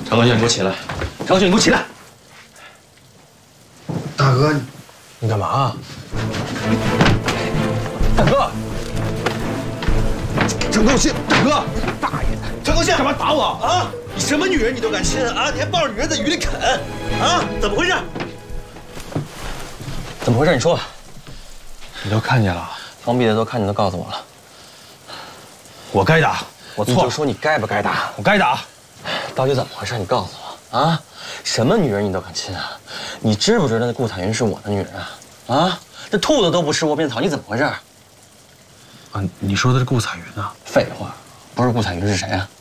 高兴，你给我起来！高兴，你给我起来！ 大哥， 你干嘛？大哥， 陈高兴，大哥， 大爷的！ 陈高兴，干嘛打我啊？你什么女人你都敢亲啊？你还抱着女人在雨里啃啊？怎么回事？ 怎么回事？你说吧。 你都看见了， 方碧的都看见，都告诉我了。 我该打，我错了。 你就说你该不该打？ 我该打。 到底怎么回事？你告诉我啊！什么女人你都敢亲啊？你知不知道那顾彩云是我的女人啊？啊，这兔子都不吃窝边草，你怎么回事？ 啊，你说的是顾彩云啊？ 废话，不是顾彩云是谁啊？